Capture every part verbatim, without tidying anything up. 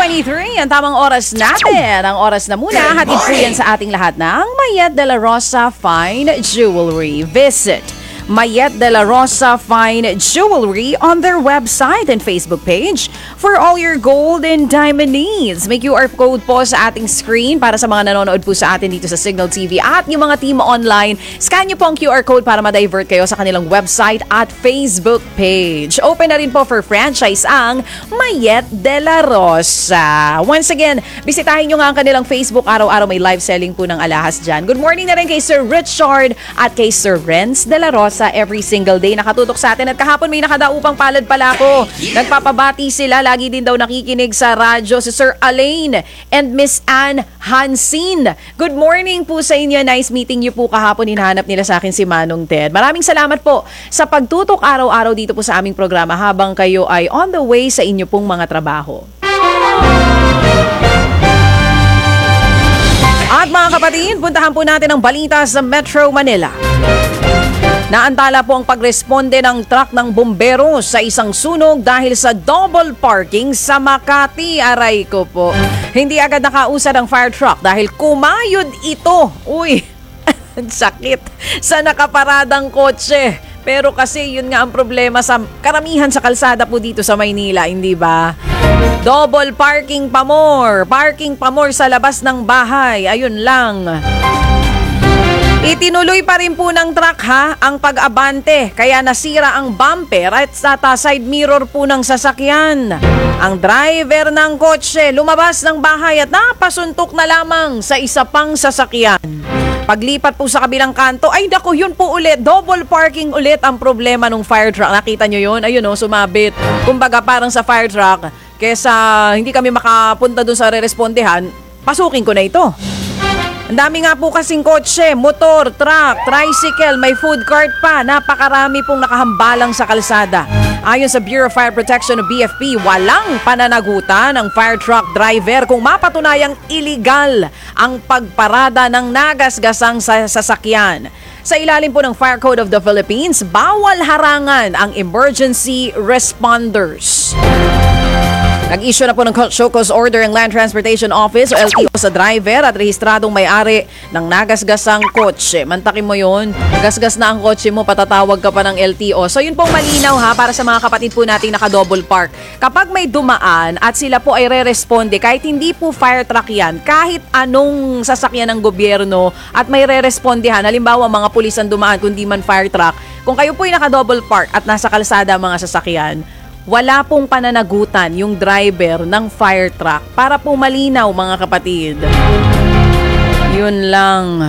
twenty-three, ang tamang oras natin. Ang oras na muna, hatid po yan sa ating lahat ng Mayet de la Rosa Fine Jewelry. Visit Mayet de la Rosa Fine Jewelry on their website and Facebook page for all your gold and diamond needs. May Q R code po sa ating screen para sa mga nanonood po sa atin dito sa Signal T V at yung mga team online. Scan nyo po ang Q R code para ma-divert kayo sa kanilang website at Facebook page. Open na rin po for franchise ang Mayet de la Rosa. Once again, bisitahin nyo nga ang kanilang Facebook. Araw-araw may live selling po ng alahas dyan. Good morning na rin kay Sir Richard at kay Sir Renz de la Rosa. Every single day nakatutok sa atin at kahapon may nakadaupang palad pala ko. Nagpapabati sila, lagi din daw nakikinig sa radyo si Sir Alain and Miss Ann Hansin. Good morning po sa inyo. Nice meeting niyo po kahapon. Hinahanap nila sa akin si Manong Ted. Maraming salamat po sa pagtutok araw-araw dito po sa aming programa habang kayo ay on the way sa inyo pong mga trabaho. At mga kapatid, puntahan po natin ang balita sa Metro Manila. Naantala po ang pagresponde ng truck ng bumbero sa isang sunog dahil sa double parking sa Makati. Aray ko po. Hindi agad nakausad ang fire truck dahil kumayod ito. Uy, sakit sa nakaparadang kotse. Pero kasi yun nga ang problema sa karamihan sa kalsada po dito sa Maynila, hindi ba? Double parking pa more. Parking pa more sa labas ng bahay. Ayun lang. Itinuloy pa rin po ng truck ha ang pag-abante kaya nasira ang bumper at sa side mirror po ng sasakyan. Ang driver ng kotse lumabas ng bahay at napasuntok na lamang sa isa pang sasakyan. Paglipat po sa kabilang kanto, ay naku yun po ulit, double parking ulit ang problema ng fire truck. Nakita nyo yun? Ayun o, sumabit. Kumbaga parang sa fire truck, kesa hindi kami makapunta dun sa re-respondehan, pasukin ko na ito. Ang dami nga po kasing kotse, motor, truck, tricycle, may food cart pa. Napakarami pong nakahambalang sa kalsada. Ayon sa Bureau of Fire Protection o B F P, walang pananagutan ng fire truck driver kung mapatunayang illegal ang pagparada ng nagasgasang sasakyan. Sa ilalim po ng Fire Code of the Philippines, bawal harangan ang emergency responders. Nag-issue na po ng show cause order ang Land Transportation Office o L T O sa driver at rehistradong may-ari ng nagasgasang kotse. Mantakin mo yun. Gasgas na ang kotse mo, patatawag ka pa ng L T O. So yun pong malinaw ha para sa mga kapatid po nating naka-double park. Kapag may dumaan at sila po ay re-responde, kahit hindi po fire truck yan, kahit anong sasakyan ng gobyerno at may re-respondehan, halimbawa mga pulis ang dumaan kundi man fire truck, kung kayo po ay naka-double park at nasa kalsada mga sasakyan, wala pong pananagutan yung driver ng fire truck para po malinaw mga kapatid. Yun lang.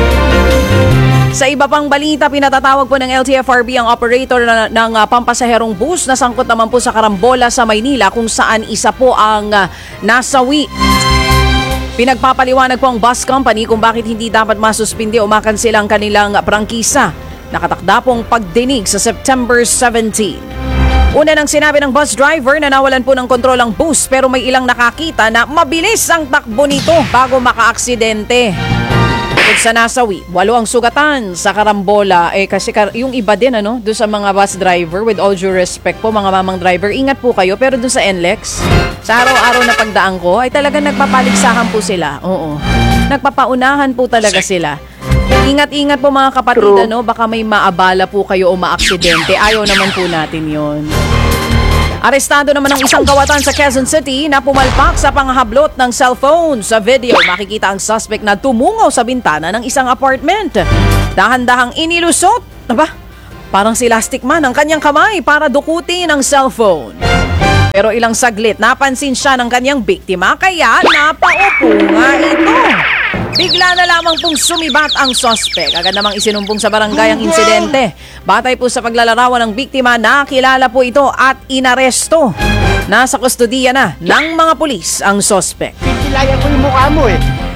Sa iba pang balita, pinatatawag po ng L T F R B ang operator na, ng uh, pampasaherong bus na sangkot naman po sa karambola sa Maynila kung saan isa po ang uh, nasawi. Pinagpapaliwanag po ang bus company kung bakit hindi dapat masuspindi o makansela ang kanilang prangkisa. Nakatakda pong pagdinig sa September seventeenth. Una nang sinabi ng bus driver na nawalan po ng kontrol ang bus pero may ilang nakakita na mabilis ang takbo nito bago makaaksidente. Bukod sa nasawi, walo ang sugatan sa karambola. Eh kasi yung iba din ano, doon sa mga bus driver, with all due respect po mga mamang driver, ingat po kayo. Pero doon sa N L E X, sa araw-araw na pagdaan ko, ay talagang nagpapaligsahan po sila. Oo. Nagpapaunahan po talaga sila. Ingat-ingat po mga kapatid, True. ano, baka may maabala po kayo o maaksidente. Ayaw naman po natin yon. Arestado naman ang isang kawatan sa Quezon City na pumalpak sa panghablot ng cellphone. Sa video, makikita ang suspect na tumungaw sa bintana ng isang apartment. Dahan-dahang inilusot, aba, parang si Elastic Man ang kanyang kamay para dukutin ang cellphone. Pero ilang saglit, napansin siya ng kanyang biktima kaya napaupo nga ito. Bigla na lamang pong sumibat ang suspect. Agad namang isinumbong sa barangay ang insidente. Batay po sa paglalarawan ng biktima, nakilala po ito at inaresto. Nasa kustodiya na ng mga pulis ang suspect. Kisilayan ko yung mukha mo eh.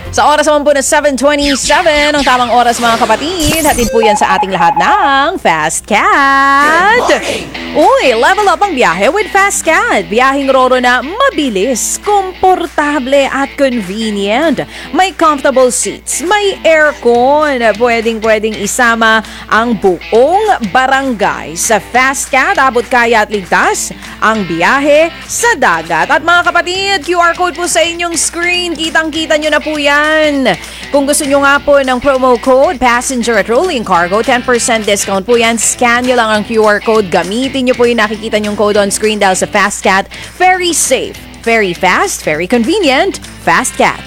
Sa oras naman po na seven twenty-seven, ang tamang oras mga kapatid, hatid po yan sa ating lahat ng Fast Cat. Uy, level up ang biyahe with Fast Cat. Biyaheng Roro na mabilis, komportable at convenient. May comfortable seats, may aircon. Pwedeng pwedeng isama ang buong barangay. Sa Fast Cat, abot kaya at ligtas ang biyahe sa dagat. At mga kapatid, Q R code po sa inyong screen. Kitang-kita nyo na po yan. Kung gusto nyo nga po ng promo code Passenger at Rolling Cargo, ten percent discount po yan. Scan nyo lang ang Q R code. Gamitin nyo po yung nakikita nyong code on screen dahil sa Fast Cat. Very safe, very fast, very convenient. Fast Cat.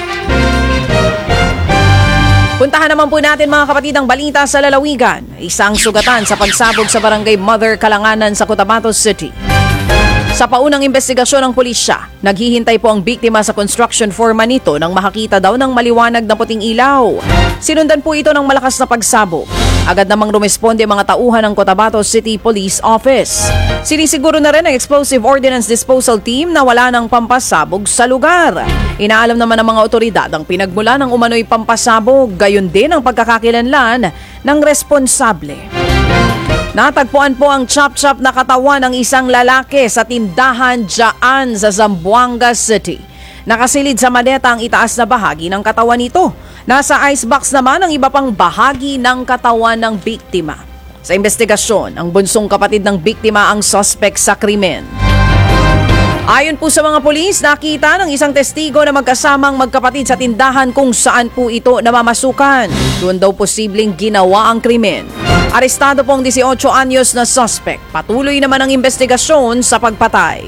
Puntahan naman po natin mga kapatid ang balita sa lalawigan. Isang sugatan sa pagsabog sa barangay Mother Kalanganan sa Cotabato City. Sa paunang investigasyon ng pulisya, naghihintay po ang biktima sa construction foreman nito nang makakita daw ng maliwanag na puting ilaw. Sinundan po ito ng malakas na pagsabog. Agad namang rumesponde ang mga tauhan ng Cotabato City Police Office. Sinisiguro na rin ng Explosive Ordnance Disposal Team na wala ng pampasabog sa lugar. Inaalam naman ng mga otoridad ang pinagmula ng umano'y pampasabog, gayon din ang pagkakakilanlan ng responsable. Natagpuan po ang chop-chop na katawan ng isang lalaki sa tindahan dyan sa Zamboanga City. Nakasilid sa maleta ang itaas na bahagi ng katawan nito. Nasa icebox naman ang iba pang bahagi ng katawan ng biktima. Sa investigasyon, ang bunsong kapatid ng biktima ang suspect sa krimen. Ayon po sa mga pulis, nakita ng isang testigo na magkasamang magkapatid sa tindahan kung saan po ito namamasukan. Doon daw posibleng ginawa ang krimen. Arestado po ang eighteen anyos na suspect. Patuloy naman ang investigasyon sa pagpatay.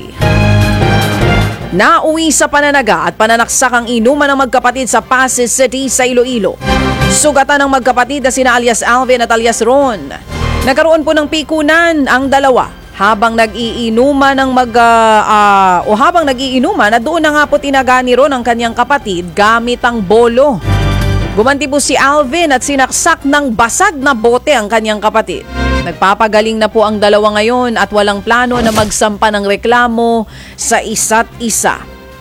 Nauwi sa pananaga at pananaksak ang inuman ng magkapatid sa Pasig City sa Iloilo. Sugatan ng magkapatid na sina alias Alvin at alias Ron. Nagkaroon po ng pikunan ang dalawa habang nag-iinuman ng mag uh, uh, o habang nag-iinuman na doon na nga po tinaga ni Ron ang kanyang kapatid gamit ang bolo. Gumanti po si Alvin at sinaksak ng basag na bote ang kanyang kapatid. Nagpapagaling na po ang dalawa ngayon at walang plano na magsampa ng reklamo sa isa't isa.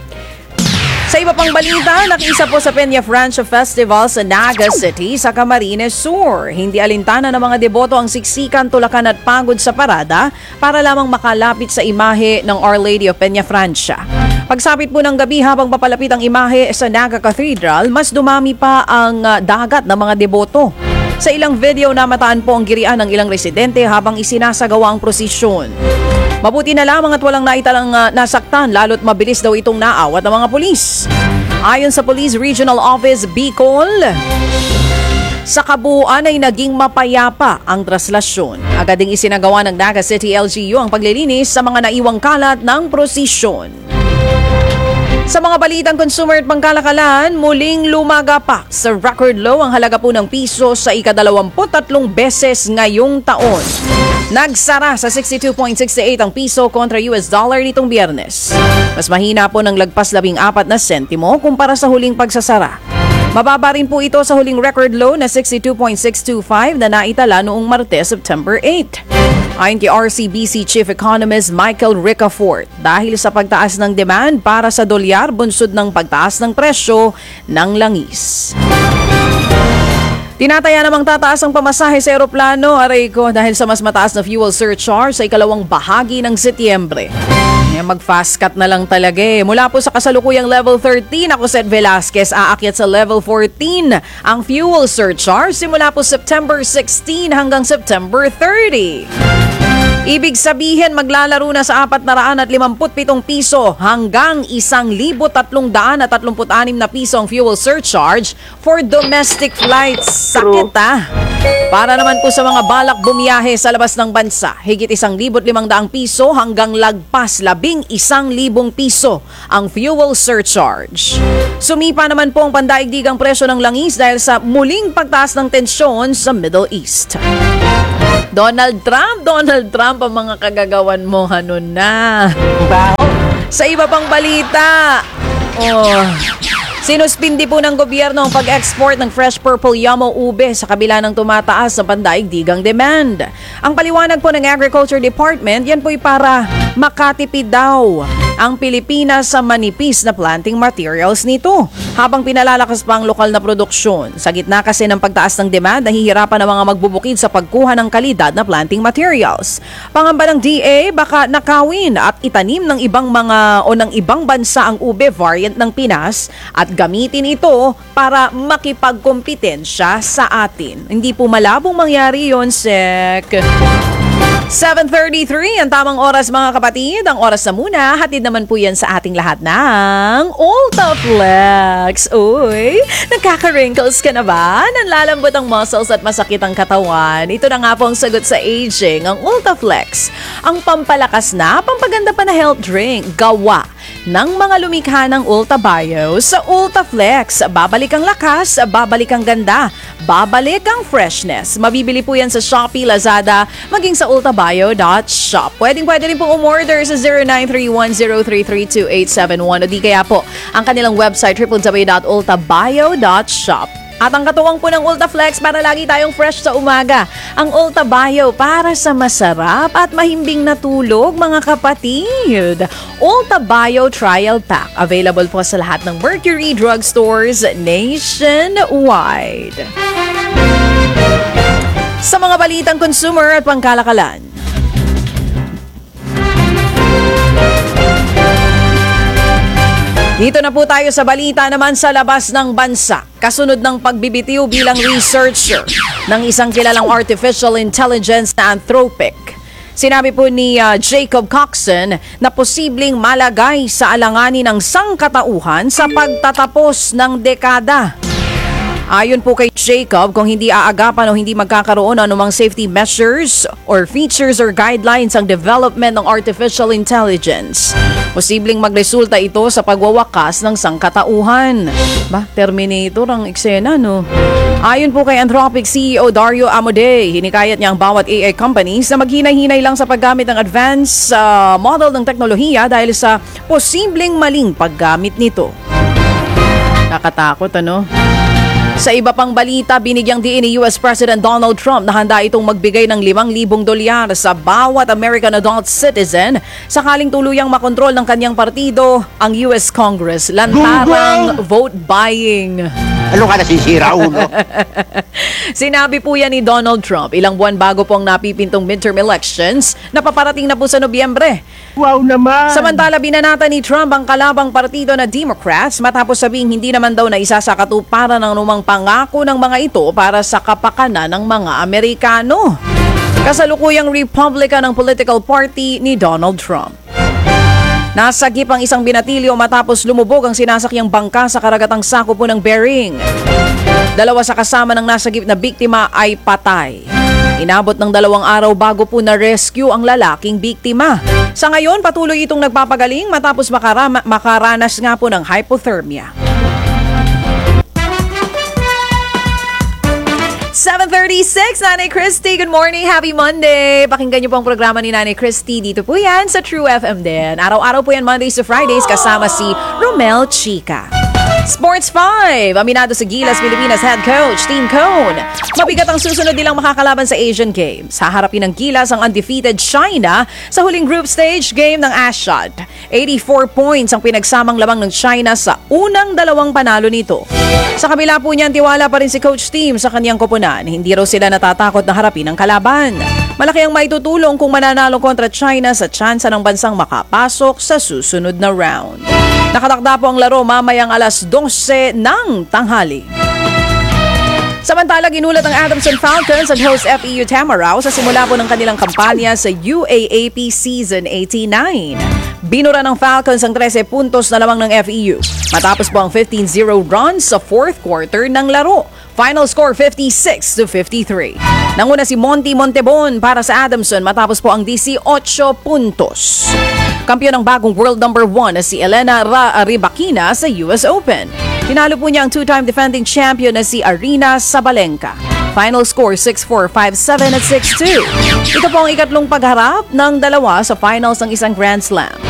Sa iba pang balita, nakiisa po sa Peña Francia Festival sa Naga City sa Camarines Sur. Hindi alintana ng mga deboto ang siksikan, tulakan at pagod sa parada para lamang makalapit sa imahe ng Our Lady of Peña Francia. Pagsapit po ng gabi habang papalapit ang imahe sa Naga Cathedral, mas dumami pa ang uh, dagat ng mga deboto. Sa ilang video namataan po ang girian ng ilang residente habang isinasagawa ang prosesyon. Mabuti na lamang at walang naitalang uh, nasaktan lalo't mabilis daw itong naawat ng mga pulis. Ayon sa Police Regional Office Bicol, sa kabuuan ay naging mapayapa ang traslasyon. Agad ding isinagawa ng Naga City L G U ang paglilinis sa mga naiwang kalat ng prosesyon. Sa mga balitang consumer at pangkalakalan, muling lumagapak sa record low ang halaga po ng piso sa ikadalawamput tatlong beses ngayong taon. Nagsara sa sixty-two point six eight ang piso kontra U S dollar nitong Biyernes. Mas mahina po ng lagpas labing apat na sentimo kumpara sa huling pagsasara. Mababa rin po ito sa huling record low na sixty-two point six two five na naitala noong Martes, September eighth. Ayon kay R C B C Chief Economist Michael Ricafort, dahil sa pagtaas ng demand para sa dolyar bunsod ng pagtaas ng presyo ng langis. Tinataya namang tataas ang pamasahe sa eroplano, aray ko, dahil sa mas mataas na fuel surcharge sa ikalawang bahagi ng Setyembre. Mag-fast cut na lang talaga eh. Mula po sa kasalukuyang level thirteen, ako Seth Velasquez, aakyat sa level fourteen ang fuel surcharge simula po September sixteen hanggang September thirty. Ibig sabihin maglalaro na sa apat na raan at limamput pitong piso hanggang isang libo tatlong daan at tatlumput anim na piso ang fuel surcharge for domestic flights. Sakit ah! Para naman po sa mga balak bumiyahe sa labas ng bansa, higit isang libot limang daang piso hanggang lagpas labing isang libong piso ang fuel surcharge. Sumipa naman po ang pandaigdigang presyo ng langis dahil sa muling pagtaas ng tensyon sa Middle East. Donald Trump, Donald Trump ang mga kagagawan mo, hanon na. Sa iba pang balita, oh, sinuspindi po ng gobyerno ang pag-export ng fresh purple yamo ube sa kabila ng tumataas sa pandaigdigang demand. Ang paliwanag po ng Agriculture Department, yan po'y para makatipid daw. ang Pilipinas sa manipis na planting materials nito. Habang pinalalakas pa ang lokal na produksyon, sa gitna kasi ng pagtaas ng demand, nahihirapan ang mga magbubukid sa pagkuha ng kalidad na planting materials. Pangamba ng D A, baka nakawin at itanim ng ibang mga o ng ibang bansa ang ube variant ng Pinas at gamitin ito para makipagkompetensya sa atin. Hindi po malabong mangyari yon, Sek. seven thirty-three ang tamang oras, mga kapatid. Ang oras na muna, hatid naman po yan sa ating lahat ng Ultaflex. Uy, nagkaka-wrinkles ka na ba? Nanlalambot ang muscles at masakit ang katawan. Ito na nga po ang sagot sa aging, ang Ultaflex. Ang pampalakas na, pampaganda pa na health drink, gawa ng mga lumikha ng Ulta Bio sa Ultaflex. Babalik ang lakas, babalik ang ganda, babalik ang freshness. Mabibili po yan sa Shopee, Lazada, maging sa ultabio dot shop. Pwedeng pwede rin pong umorder sa zero nine three one zero three three two eight seven one o di kaya po ang kanilang website w w w dot ultabio dot shop. At ang katuwang po ng Ultaflex para lagi tayong fresh sa umaga. Ang Ulta Bio para sa masarap at mahimbing na tulog, mga kapatid. Ulta Bio Trial Pack. Available po sa lahat ng Mercury Drugstores nationwide. Sa mga balitang consumer at pangkalakalan. Dito na po tayo sa balita naman sa labas ng bansa. Kasunod ng pagbibitiw bilang researcher ng isang kilalang artificial intelligence na Anthropic. Sinabi po ni uh, Jacob Coxon na posibleng malagay sa alanganin ng sangkatauhan sa pagtatapos ng dekada. Ayon po kay Jacob, kung hindi aagapan o hindi magkakaroon ng anumang safety measures or features or guidelines ang development ng artificial intelligence, posibleng magresulta ito sa pagwawakas ng sangkatauhan. Ba, Terminator ang eksena, no? Ayon po kay Anthropic C E O Dario Amodei, hinikayat niya ang bawat A I companies na maghinay-hinay lang sa paggamit ng advanced uh, model ng teknolohiya dahil sa posibleng maling paggamit nito. Nakatakot, ano? Sa iba pang balita, binigyang diin ni U S President Donald Trump na handa itong magbigay ng limang libong dolyar sa bawat American adult citizen sakaling tuluyang makontrol ng kanyang partido ang U S Congress. Lantarang vote buying. Ano ka nasisira, ulo? Sinabi po yan ni Donald Trump ilang buwan bago po ang napipintong midterm elections na paparating na po sa Nobyembre. Wow naman! Samantala, binanata ni Trump ang kalabang partido na Democrats matapos sabing hindi naman daw na isa sa katuparan ng anumang pangako ng mga ito para sa kapakanan ng mga Amerikano. Kasalukuyang Republican ang political party ni Donald Trump. Nasagip ang isang binatilyo matapos lumubog ang sinasakyang bangka sa karagatang sakop po ng Bering. Dalawa sa kasama ng nasagip na biktima ay patay. Inabot ng dalawang araw bago po na-rescue ang lalaking biktima. Sa ngayon, patuloy itong nagpapagaling matapos makarama, makaranas nga po ng hypothermia. seven thirty-six, Nanay Christy. Good morning. Happy Monday. Pakinggan niyo po ang programa ni Nanay Christy. Dito po yan sa True F M din. Araw-araw po yan Mondays to Fridays kasama si Romel Chica. Sports five, aminado sa Gilas Pilipinas head coach, Team Cone. Mabigat ang susunod nilang makakalaban sa Asian Games. Haharapin ng Gilas ang undefeated China sa huling group stage game ng ASIAD. eighty-four points ang pinagsamang lamang ng China sa unang dalawang panalo nito. Sa kabila po niyan, tiwala pa rin si Coach Team sa kanyang koponan. Hindi raw sila natatakot na harapin ang kalaban. Malaki ang maitutulong kung mananalo kontra China sa tsansa ng bansang makapasok sa susunod na round. Nakatakda po ang laro mamayang alas dose ng tanghali. Samantala, ginulat ang Adamson Falcons at host F E U Tamaraw sa simula po ng kanilang kampanya sa U A A P Season eighty-nine. Binura ng Falcons ang thirteen puntos na lamang ng F E U matapos po ang fifteen zero runs sa fourth quarter ng laro. Final score fifty-six to fifty-three. Nanguna si Monty Montebon para sa Adamson matapos po ang eighteen puntos. Kampiyon ng bagong world number one na si Elena Rybakina sa U S Open. Tinalo po niya ang two-time defending champion na si Aryna Sabalenka. Final score six four, five seven at six two. Ito po ang ikatlong pagharap ng dalawa sa finals ng isang Grand Slam.